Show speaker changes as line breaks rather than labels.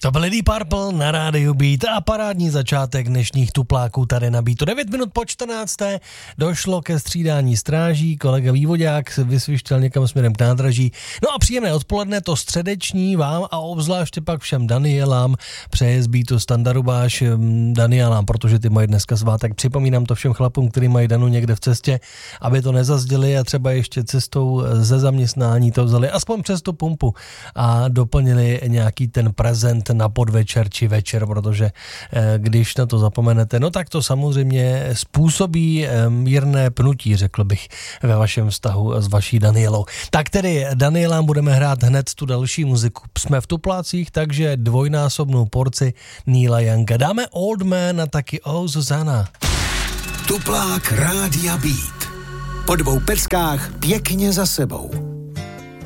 To byl Deep Purple na rádiu Beat a parádní začátek dnešních tupláků tady na Beatu. 9 minut po 14. došlo ke střídání stráží, kolega Vývodák se vysvištěl někam směrem k nádraží. No a příjemné odpoledne, to středeční vám a obzvláště pak všem Danielám přeje z Beatu Standa Rubáš Danielám, protože ty mají dneska svátek. Připomínám to všem chlapům, kteří mají Danu někde v cestě, aby to nezazděli a třeba ještě cestou ze zaměstnání to vzali aspoň přes tu pumpu a doplnili nějaký ten prezent na podvečer či večer, protože když na to zapomenete, no tak to samozřejmě způsobí mírné pnutí, řekl bych, ve vašem vztahu s vaší Danielou. Tak tedy Danielám budeme hrát hned tu další muziku. Jsme v tuplácích, takže dvojnásobnou porci Neila Younga. Dáme Old Man a taky Oh Susanna.
Tuplák Rádia Beat. Po 2 peskách pěkně za sebou.